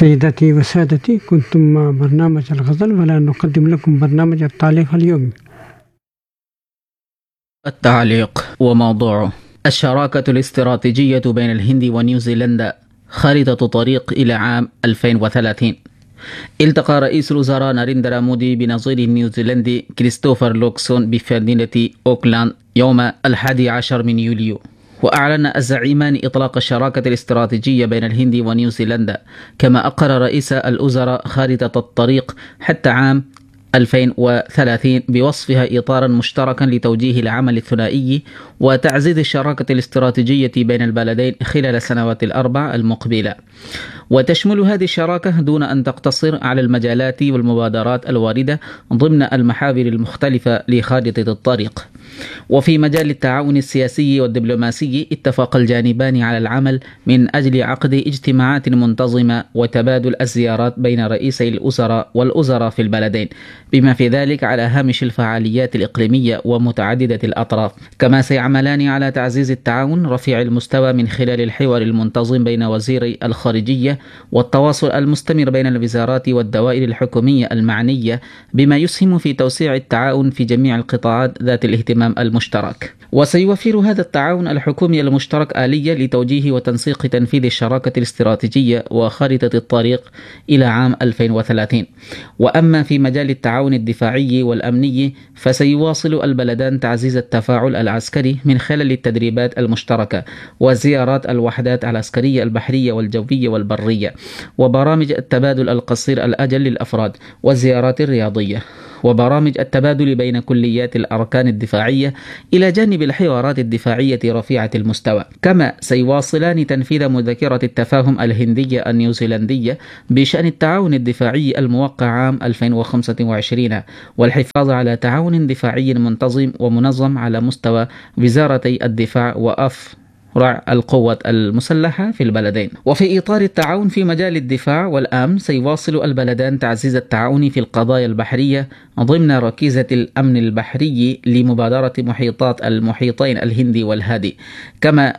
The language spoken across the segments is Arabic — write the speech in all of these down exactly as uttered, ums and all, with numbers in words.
سيداتي وسادتي، كنتم مع برنامج الغزل، ولا نقدم لكم برنامج التعليق اليومي. التعليق وموضوعه: الشراكة الاستراتيجية بين الهند ونيوزيلندا، خارطة طريق إلى عام ألفين وثلاثين. التقى رئيس الوزراء ناريندرا مودي بنظيره النيوزيلندي كريستوفر لوكسون بمدينة أوكلاند يوم الحادي عشر من يوليو، وأعلن الزعيمان إطلاق الشراكة الاستراتيجية بين الهند ونيوزيلندا، كما أقر رئيس الوزراء خارطة الطريق حتى عام ألفين وثلاثين بوصفها إطارا مشتركا لتوجيه العمل الثنائي وتعزيز الشراكة الاستراتيجية بين البلدين خلال السنوات الأربع المقبلة. وتشمل هذه الشراكة دون أن تقتصر على المجالات والمبادرات الواردة ضمن المحاور المختلفة لخارطة الطريق. وفي مجال التعاون السياسي والدبلوماسي، اتفق الجانبان على العمل من أجل عقد اجتماعات منتظمة وتبادل الزيارات بين رئيسي الوزراء والوزراء في البلدين، بما في ذلك على هامش الفعاليات الإقليمية ومتعددة الأطراف. كما سيعملان على تعزيز التعاون رفيع المستوى من خلال الحوار المنتظم بين وزيري الخارجية والتواصل المستمر بين الوزارات والدوائر الحكومية المعنية، بما يسهم في توسيع التعاون في جميع القطاعات ذات الاهتمام المشترك. وسيوفر هذا التعاون الحكومي المشترك آلية لتوجيه وتنسيق تنفيذ الشراكة الاستراتيجية وخارطة الطريق إلى عام ألفين وثلاثين. وأما في مجال التعاون الدفاعي والأمني، فسيواصل البلدان تعزيز التفاعل العسكري من خلال التدريبات المشتركة وزيارات الوحدات العسكرية البحرية والجوية والبرية، وبرامج التبادل القصير الأجل للأفراد، والزيارات الرياضية، وبرامج التبادل بين كليات الأركان الدفاعية، إلى جانب الحوارات الدفاعية رفيعة المستوى. كما سيواصلان تنفيذ مذكرة التفاهم الهندية النيوزيلندية بشأن التعاون الدفاعي الموقع عام ألفين وخمسة وعشرين، والحفاظ على تعاون دفاعي منتظم ومنظم على مستوى وزارتي الدفاع وأف رع القوات المسلحة في البلدين. وفي إطار التعاون في مجال الدفاع والأمن، سيواصل البلدان تعزيز التعاون في القضايا البحرية ضمن ركيزة الأمن البحري لمبادرة محيطات المحيطين الهندي والهادي. كما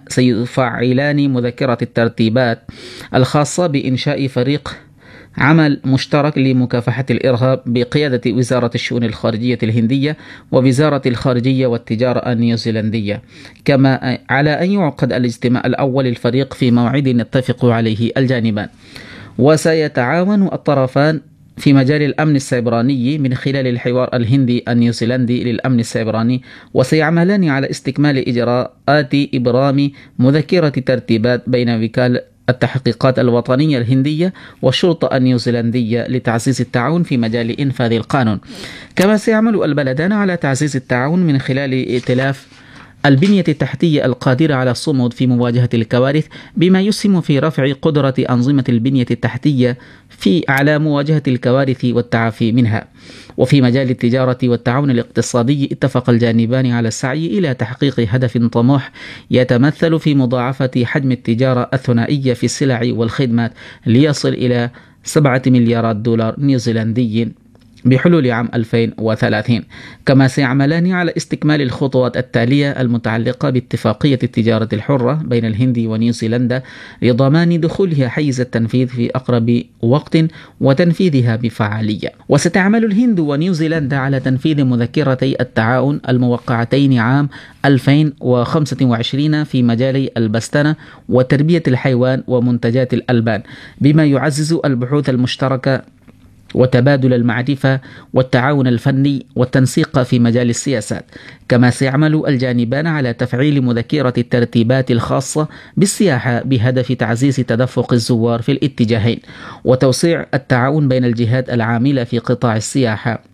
سيفعلان مذكرة الترتيبات الخاصة بإنشاء فريق عمل مشترك لمكافحة الإرهاب بقيادة وزارة الشؤون الخارجية الهندية ووزارة الخارجية والتجارة النيوزيلندية. كما على أن يعقد الاجتماع الأول للفريق في موعد يتفق عليه الجانبان. وسيتعاون الطرفان في مجال الأمن السيبراني من خلال الحوار الهندي النيوزيلندي للأمن السيبراني، وسيعملان على استكمال إجراءات إبرام مذكرة ترتيبات بين وكالة التحقيقات الوطنية الهندية والشرطة النيوزيلندية لتعزيز التعاون في مجال إنفاذ القانون. كما سيعمل البلدان على تعزيز التعاون من خلال ائتلاف البنية التحتية القادرة على الصمود في مواجهة الكوارث، بما يسهم في رفع قدرة أنظمة البنية التحتية في على مواجهة الكوارث والتعافي منها. وفي مجال التجارة والتعاون الاقتصادي، اتفق الجانبان على السعي إلى تحقيق هدف طموح يتمثل في مضاعفة حجم التجارة الثنائية في السلع والخدمات ليصل إلى سبعة مليارات دولار نيوزيلندي بحلول عام ألفين وثلاثين. كما سيعملان على استكمال الخطوات التالية المتعلقة باتفاقية التجارة الحرة بين الهند ونيوزيلندا لضمان دخولها حيز التنفيذ في أقرب وقت وتنفيذها بفعالية. وستعمل الهند ونيوزيلندا على تنفيذ مذكرتي التعاون الموقعتين عام ألفين وخمسة وعشرين في مجالي البستنة وتربية الحيوان ومنتجات الألبان، بما يعزز البحوث المشتركة وتبادل المعرفة والتعاون الفني والتنسيق في مجال السياسات. كما سيعمل الجانبان على تفعيل مذكرة الترتيبات الخاصة بالسياحة بهدف تعزيز تدفق الزوار في الاتجاهين وتوسيع التعاون بين الجهات العاملة في قطاع السياحة.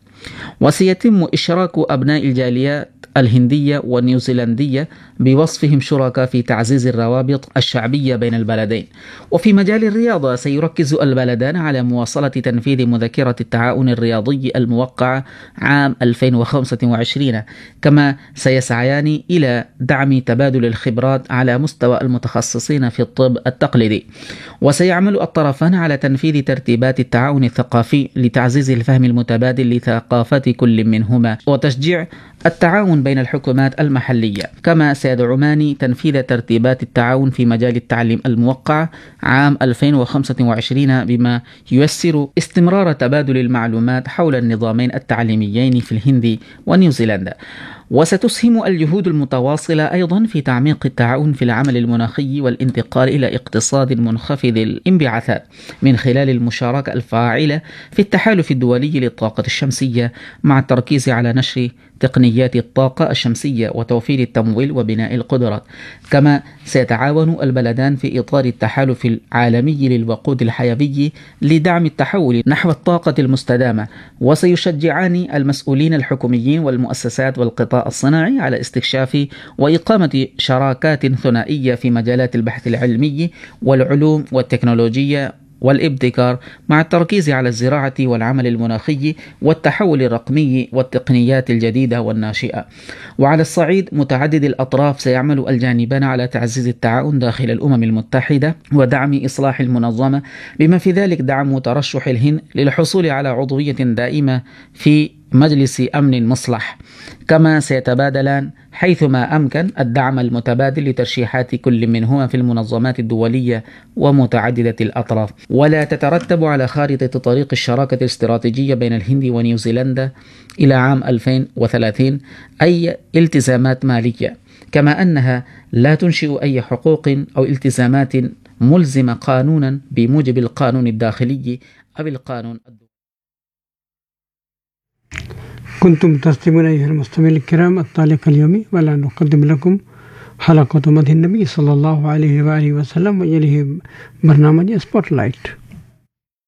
وسيتم إشراك أبناء الجاليات الهندية والنيوزيلندية بوصفهم شركاء في تعزيز الروابط الشعبية بين البلدين. وفي مجال الرياضة، سيركز البلدان على مواصلة تنفيذ مذكرة التعاون الرياضي الموقعة عام ألفين وخمسة وعشرين. كما سيسعيان إلى دعم تبادل الخبرات على مستوى المتخصصين في الطب التقليدي. وسيعمل الطرفان على تنفيذ ترتيبات التعاون الثقافي لتعزيز الفهم المتبادل لثقافات كل منهما وتشجيع التعاون بين الحكومات المحلية، كما سيدعمان تنفيذ ترتيبات التعاون في مجال التعليم الموقعة عام ألفين وخمسة وعشرين بما ييسر استمرار تبادل المعلومات حول النظامين التعليميين في الهند ونيوزيلندا. وستسهم الجهود المتواصلة أيضا في تعميق التعاون في العمل المناخي والانتقال إلى اقتصاد منخفض الانبعاثات من خلال المشاركة الفاعلة في التحالف الدولي للطاقة الشمسية، مع التركيز على نشر تقنيات الطاقة الشمسية وتوفير التمويل وبناء القدرات. كما سيتعاون البلدان في إطار التحالف العالمي للوقود الحيوي لدعم التحول نحو الطاقة المستدامة، وسيشجعان المسؤولين الحكوميين والمؤسسات والقطاع الصناعي على استكشاف وإقامة شراكات ثنائية في مجالات البحث العلمي والعلوم والتكنولوجيا والابتكار، مع التركيز على الزراعة والعمل المناخي والتحول الرقمي والتقنيات الجديدة والناشئة. وعلى الصعيد متعدد الأطراف سيعمل الجانبان على تعزيز التعاون داخل الأمم المتحدة ودعم إصلاح المنظمة، بما في ذلك دعم ترشح الهند للحصول على عضوية دائمة في مجلس أمن مصلح. كما سيتبادلان حيثما أمكن الدعم المتبادل لترشيحات كل منهما في المنظمات الدولية ومتعددة الأطراف. ولا تترتب على خارطة طريق الشراكة الاستراتيجية بين الهند ونيوزيلندا إلى عام ألفين وثلاثين أي التزامات مالية، كما أنها لا تنشئ أي حقوق أو التزامات ملزمة قانونا بموجب القانون الداخلي أو القانون الدولي. كنتم تستمعون أيها المستمعين الكرام التعليق اليومي، ولا نقدم لكم حلقة مدح النبي صلى الله عليه وآله وسلم، ويليه برنامج سبوت لايت.